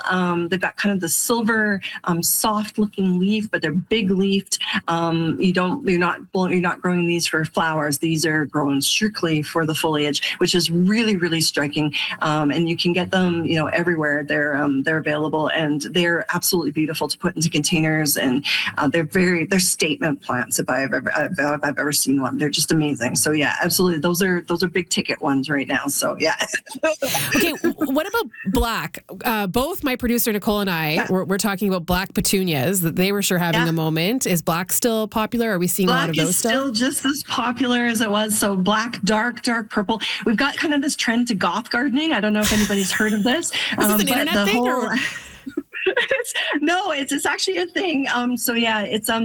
They've got kind of the silver, soft-looking leaf, but they're big leafed. You're not growing these for flowers. These are grown strictly for the foliage, which is really, really striking. And you can get them, everywhere. They're available, and they're absolutely beautiful to put into containers. And they're statement plants if I've ever seen one. They're just amazing. So yeah, absolutely. Those are big ticket ones right now. So yeah. Okay, what about black? Both my producer Nicole and I were talking about black petunias. That they were sure having a moment. Is black still popular? Are we seeing a lot of those still? Black is still just as popular as it was. So black, dark purple. We've got kind of this trend to goth gardening. I don't know if anybody's heard of this. Is this an internet thing? No, it's actually a thing. So yeah,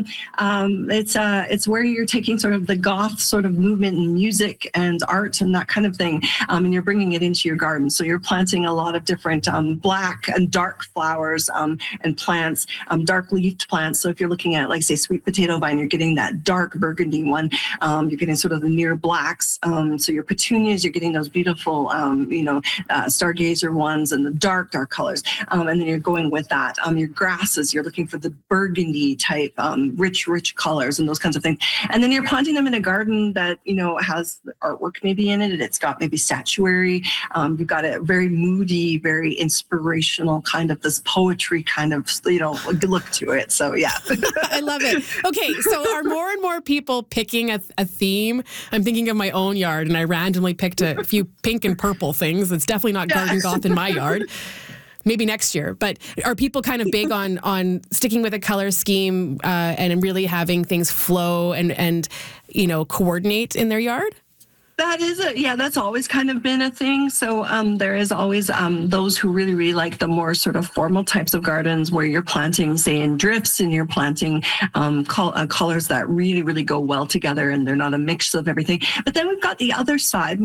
it's where you're taking sort of the goth sort of movement and music and art and that kind of thing, and you're bringing it into your garden. So you're planting a lot of different black and dark flowers and plants, dark leafed plants. So if you're looking at, like, say, sweet potato vine, you're getting that dark burgundy one. You're getting sort of the near blacks. So your petunias, you're getting those beautiful, stargazer ones and the dark colors. And then you're going with that. Your grasses, you're looking for the burgundy type, rich colors and those kinds of things. And then you're planting them in a garden that, has artwork maybe in it. It's got maybe statuary. You've got a very moody, very inspirational kind of this poetry kind of, look to it. So yeah. I love it. Okay. So are more and more people picking a theme? I'm thinking of my own yard, and I randomly picked a few pink and purple things. It's definitely not garden goth in my yard. Maybe next year. But are people kind of big on sticking with a color scheme and really having things flow and coordinate in their yard? That's always kind of been a thing. So there is always those who really, really like the more sort of formal types of gardens where you're planting, say, in drifts, and you're planting colors that really, really go well together, and they're not a mix of everything. But then we've got the other side